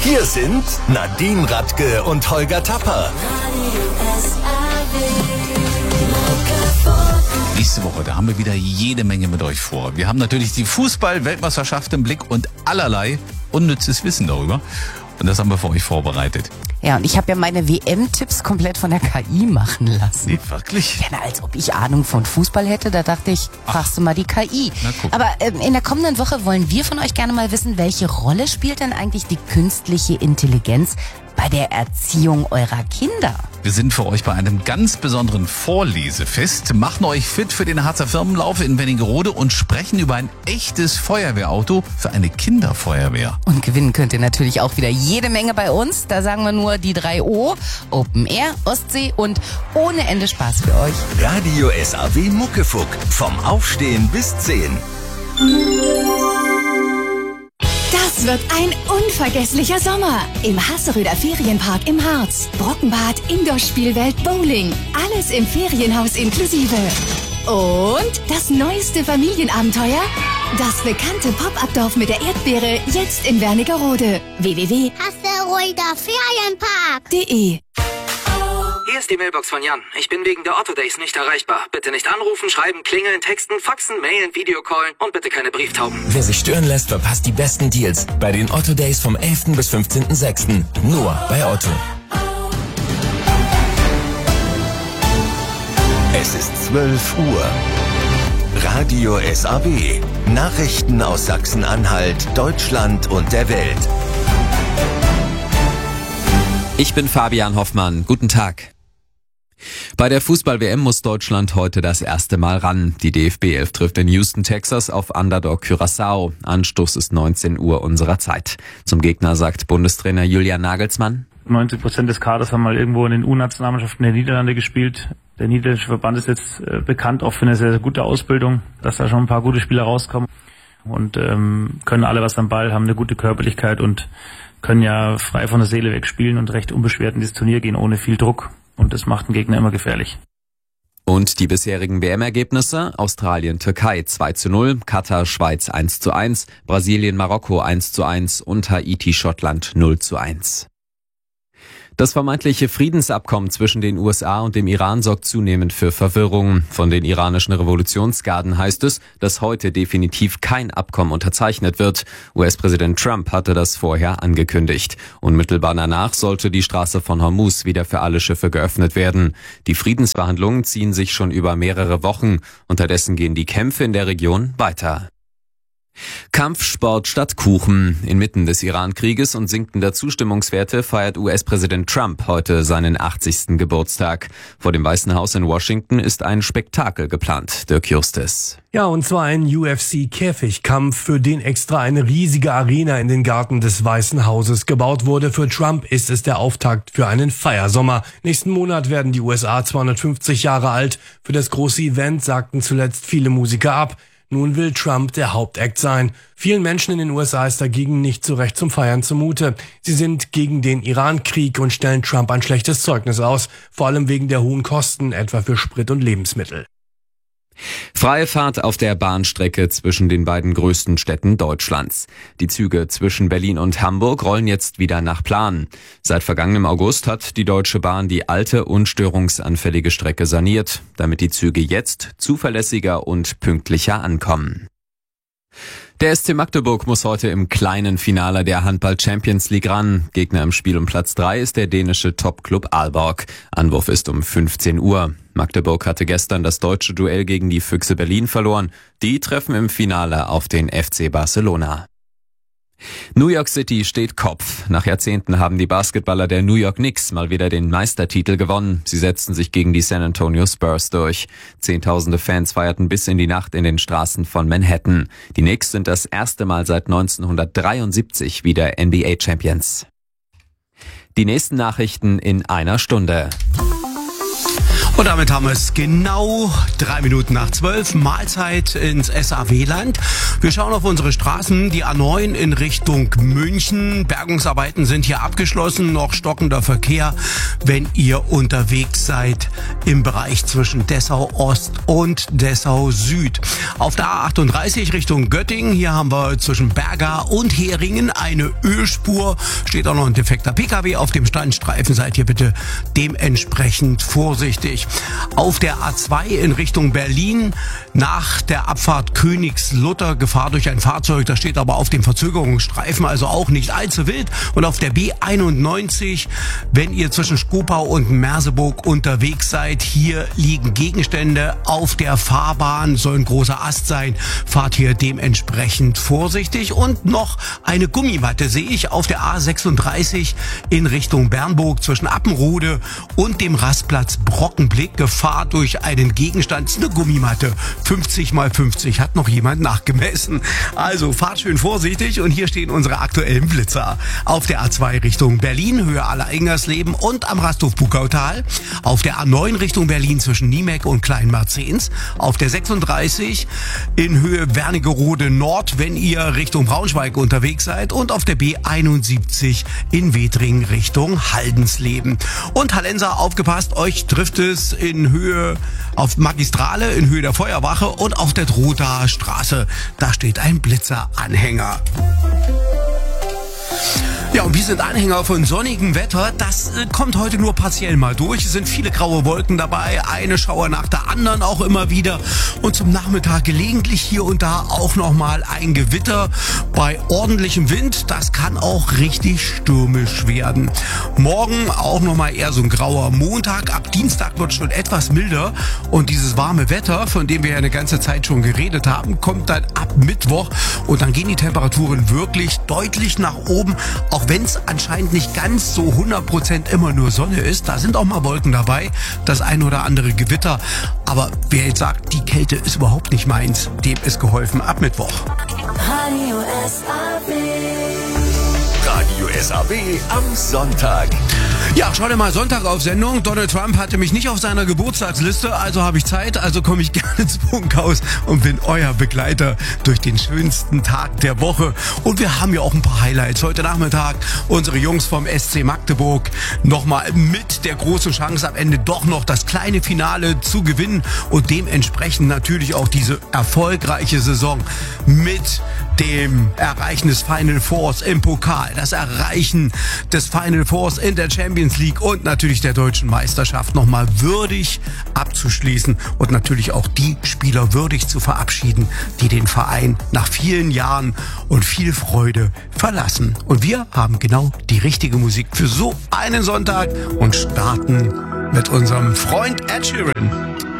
Hier sind Nadine Radke und Holger Tapper. Nächste Woche, da haben wir wieder jede Menge mit euch vor. Wir haben natürlich die Fußball-Weltmeisterschaft im Blick und allerlei unnützes Wissen darüber. Und das haben wir für euch vorbereitet. Ja, und ich habe ja meine WM-Tipps komplett von der KI machen lassen. Nee, wirklich? Ja, na, als ob ich Ahnung von Fußball hätte, da dachte ich, fragst du mal die KI. Na, guck. Aber in der kommenden Woche wollen wir von euch gerne mal wissen, welche Rolle spielt denn eigentlich die künstliche Intelligenz bei der Erziehung eurer Kinder? Wir sind für euch bei einem ganz besonderen Vorlesefest, machen euch fit für den Harzer Firmenlauf in Wernigerode und sprechen über ein echtes Feuerwehrauto für eine Kinderfeuerwehr. Und gewinnen könnt ihr natürlich auch wieder jede Menge bei uns. Da sagen wir nur die 3 O, Open Air, Ostsee und ohne Ende Spaß für euch. Radio SAW Muckefuck. Vom Aufstehen bis 10. Das wird ein unvergesslicher Sommer im Hasseröder Ferienpark im Harz. Brockenbad, Indoor-Spielwelt, Bowling. Alles im Ferienhaus inklusive. Und das neueste Familienabenteuer? Das bekannte Pop-Up-Dorf mit der Erdbeere jetzt in Wernigerode. Hasseröder Ferienpark.de. Hier ist die Mailbox von Jan. Ich bin wegen der Otto Days nicht erreichbar. Bitte nicht anrufen, schreiben, klingeln, texten, faxen, mailen, Videocallen und bitte keine Brieftauben. Wer sich stören lässt, verpasst die besten Deals bei den Otto Days vom 11. bis 15.06. Nur bei Otto. Es ist 12 Uhr. Radio SAW. Nachrichten aus Sachsen-Anhalt, Deutschland und der Welt. Ich bin Fabian Hoffmann. Guten Tag. Bei der Fußball-WM muss Deutschland heute das erste Mal ran. Die DFB 11 trifft in Houston, Texas auf Underdog Curaçao. Anstoß ist 19 Uhr unserer Zeit. Zum Gegner sagt Bundestrainer Julian Nagelsmann: 90% des Kaders haben mal irgendwo in den U-Nationalmannschaften der Niederlande gespielt. Der niederländische Verband ist jetzt bekannt auch für eine sehr, sehr gute Ausbildung, dass da schon ein paar gute Spieler rauskommen und können alle was am Ball, haben eine gute Körperlichkeit und können ja frei von der Seele weg spielen und recht unbeschwert in dieses Turnier gehen, ohne viel Druck. Und das macht den Gegner immer gefährlich. Und die bisherigen WM-Ergebnisse: Australien, Türkei 2:0, Katar, Schweiz 1:1, Brasilien, Marokko 1:1 und Haiti, Schottland 0:1. Das vermeintliche Friedensabkommen zwischen den USA und dem Iran sorgt zunehmend für Verwirrung. Von den iranischen Revolutionsgarden heißt es, dass heute definitiv kein Abkommen unterzeichnet wird. US-Präsident Trump hatte das vorher angekündigt. Unmittelbar danach sollte die Straße von Hormuz wieder für alle Schiffe geöffnet werden. Die Friedensverhandlungen ziehen sich schon über mehrere Wochen. Unterdessen gehen die Kämpfe in der Region weiter. Kampfsport statt Kuchen. Inmitten des Iran-Krieges und sinkender Zustimmungswerte feiert US-Präsident Trump heute seinen 80. Geburtstag. Vor dem Weißen Haus in Washington ist ein Spektakel geplant. Dirk Justis. Ja, und zwar ein UFC-Käfigkampf, für den extra eine riesige Arena in den Garten des Weißen Hauses gebaut wurde. Für Trump ist es der Auftakt für einen Feiersommer. Nächsten Monat werden die USA 250 Jahre alt. Für das große Event sagten zuletzt viele Musiker ab. Nun will Trump der Hauptakt sein. Vielen Menschen in den USA ist dagegen nicht so recht zum Feiern zumute. Sie sind gegen den Iran-Krieg und stellen Trump ein schlechtes Zeugnis aus, vor allem wegen der hohen Kosten, etwa für Sprit und Lebensmittel. Freie Fahrt auf der Bahnstrecke zwischen den beiden größten Städten Deutschlands. Die Züge zwischen Berlin und Hamburg rollen jetzt wieder nach Plan. Seit vergangenem August hat die Deutsche Bahn die alte und störungsanfällige Strecke saniert, damit die Züge jetzt zuverlässiger und pünktlicher ankommen. Der SC Magdeburg muss heute im kleinen Finale der Handball-Champions League ran. Gegner im Spiel um Platz 3 ist der dänische Topclub Aalborg. Anwurf ist um 15 Uhr. Magdeburg hatte gestern das deutsche Duell gegen die Füchse Berlin verloren. Die treffen im Finale auf den FC Barcelona. New York City steht Kopf. Nach Jahrzehnten haben die Basketballer der New York Knicks mal wieder den Meistertitel gewonnen. Sie setzten sich gegen die San Antonio Spurs durch. Zehntausende Fans feierten bis in die Nacht in den Straßen von Manhattan. Die Knicks sind das erste Mal seit 1973 wieder NBA-Champions. Die nächsten Nachrichten in einer Stunde. Und damit haben wir es genau 3 Minuten nach 12. Mahlzeit ins SAW-Land. Wir schauen auf unsere Straßen. Die A9 in Richtung München. Bergungsarbeiten sind hier abgeschlossen. Noch stockender Verkehr, wenn ihr unterwegs seid im Bereich zwischen Dessau Ost und Dessau Süd. Auf der A38 Richtung Göttingen. Hier haben wir zwischen Berga und Heringen eine Ölspur. Steht auch noch ein defekter PKW auf dem Standstreifen. Seid ihr bitte dementsprechend vorsichtig. Auf der A2 in Richtung Berlin nach der Abfahrt Königslutter Gefahr durch ein Fahrzeug. Das steht aber auf dem Verzögerungsstreifen, also auch nicht allzu wild. Und auf der B91, wenn ihr zwischen Skopau und Merseburg unterwegs seid, hier liegen Gegenstände auf der Fahrbahn. Soll ein großer Ast sein. Fahrt hier dementsprechend vorsichtig. Und noch eine Gummimatte sehe ich auf der A36 in Richtung Bernburg zwischen Appenrode und dem Rastplatz Brockenblick. Gefahr durch einen Gegenstand, eine Gummimatte. 50 mal 50 hat noch jemand nachgemessen. Also fahrt schön vorsichtig und hier stehen unsere aktuellen Blitzer. Auf der A2 Richtung Berlin, Höhe Aller-Ingersleben und am Rasthof-Bukautal. Auf der A9 Richtung Berlin zwischen Niemek und Kleinmarzens. Auf der 36 in Höhe Wernigerode Nord, wenn ihr Richtung Braunschweig unterwegs seid. Und auf der B71 in Wedring Richtung Haldensleben. Und Hallenser, aufgepasst, euch trifft es in Höhe auf Magistrale, in Höhe der Feuerwache und auf der Drohter Straße. Da steht ein Blitzeranhänger. Ja, und wir sind Anhänger von sonnigem Wetter. Das kommt heute nur partiell mal durch. Es sind viele graue Wolken dabei, eine Schauer nach der anderen auch immer wieder. Und zum Nachmittag gelegentlich hier und da auch nochmal ein Gewitter bei ordentlichem Wind. Das kann auch richtig stürmisch werden. Morgen auch nochmal eher so ein grauer Montag. Ab Dienstag wird schon etwas milder. Und dieses warme Wetter, von dem wir ja eine ganze Zeit schon geredet haben, kommt dann ab Mittwoch. Und dann gehen die Temperaturen wirklich deutlich nach oben. Auch wenn es anscheinend nicht ganz so 100% immer nur Sonne ist, da sind auch mal Wolken dabei, das ein oder andere Gewitter. Aber wer jetzt sagt, die Kälte ist überhaupt nicht meins, dem ist geholfen ab Mittwoch. Radio SAW am Sonntag. Ja, schau dir mal Sonntag auf Sendung. Donald Trump hatte mich nicht auf seiner Geburtstagsliste, also habe ich Zeit, also komme ich gerne ins Funkhaus und bin euer Begleiter durch den schönsten Tag der Woche. Und wir haben ja auch ein paar Highlights. Heute Nachmittag unsere Jungs vom SC Magdeburg nochmal mit der großen Chance am Ende doch noch das kleine Finale zu gewinnen und dementsprechend natürlich auch diese erfolgreiche Saison mit dem Erreichen des Final Fours im Pokal, das Erreichen des Final Fours in der Champions League und natürlich der deutschen Meisterschaft nochmal würdig abzuschließen und natürlich auch die Spieler würdig zu verabschieden, die den Verein nach vielen Jahren und viel Freude verlassen. Und wir haben genau die richtige Musik für so einen Sonntag und starten mit unserem Freund Ed Sheeran.